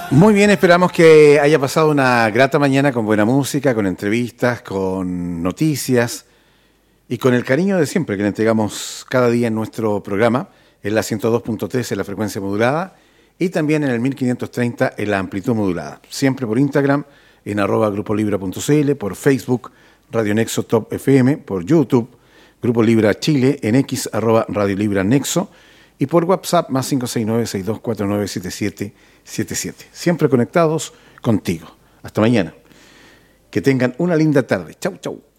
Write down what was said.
Muy bien, esperamos que haya pasado una grata mañana con buena música, con entrevistas, con noticias y con el cariño de siempre que le entregamos cada día en nuestro programa, en la 102.3 en la frecuencia modulada y también en el 1530 en la amplitud modulada. Siempre por Instagram en @grupolibra.cl, por Facebook Radio Nexo Top FM, por YouTube Grupo Libra Chile, en X @Radio Libra Nexo y por WhatsApp más 569-6249-7777. Siempre conectados contigo. Hasta mañana. Que tengan una linda tarde. Chau, chau.